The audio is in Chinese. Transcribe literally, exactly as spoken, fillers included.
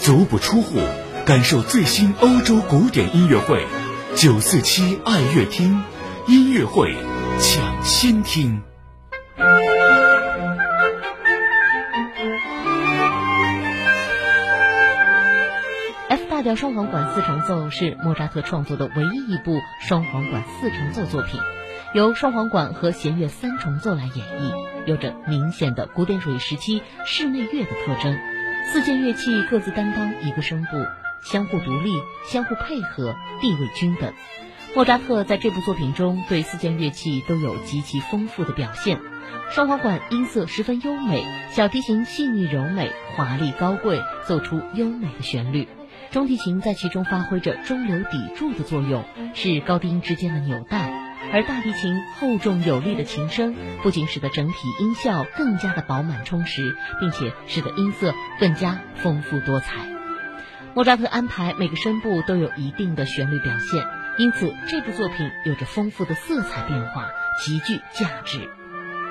足不出户，感受最新欧洲古典音乐会。九四七爱乐厅音乐会抢先听。 F 大调双簧管四重奏是莫扎特创作的唯一一部双簧管四重奏作品，由双簧管和弦乐三重奏来演绎，有着明显的古典主义时期室内乐的特征。四件乐器各自担当一个声部，相互独立，相互配合，地位均等。莫扎特在这部作品中对四件乐器都有极其丰富的表现。双簧管音色十分优美，小提琴细腻柔美，华丽高贵，奏出优美的旋律。中提琴在其中发挥着中流砥柱的作用，是高低音之间的纽带，而大提琴厚重有力的琴声不仅使得整体音效更加的饱满充实，并且使得音色更加丰富多彩。莫扎特安排每个声部都有一定的旋律表现，因此这部作品有着丰富的色彩变化，极具价值。